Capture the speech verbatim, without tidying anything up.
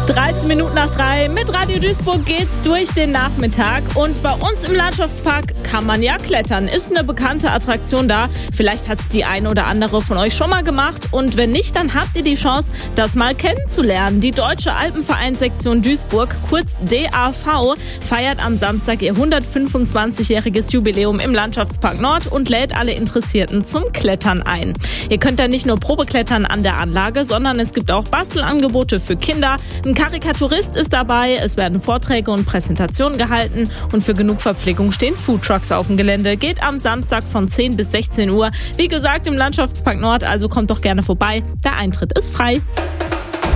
dreizehn Minuten nach drei. Mit Radio Duisburg geht's durch den Nachmittag. Und bei uns im Landschaftspark kann man ja klettern. Ist eine bekannte Attraktion da. Vielleicht hat's die eine oder andere von euch schon mal gemacht. Und wenn nicht, dann habt ihr die Chance, das mal kennenzulernen. Die Deutsche Alpenvereinssektion Duisburg, kurz D A V, feiert am Samstag ihr hundertfünfundzwanzigjähriges Jubiläum im Landschaftspark Nord und lädt alle Interessierten zum Klettern ein. Ihr könnt da nicht nur Probeklettern an der Anlage, sondern es gibt auch Bastelangebote für Kinder. Ein Karikaturist ist dabei, es werden Vorträge und Präsentationen gehalten und für genug Verpflegung stehen Foodtrucks auf dem Gelände. Geht am Samstag von zehn bis sechzehn Uhr. Wie gesagt, im Landschaftspark Nord, also kommt doch gerne vorbei. Der Eintritt ist frei.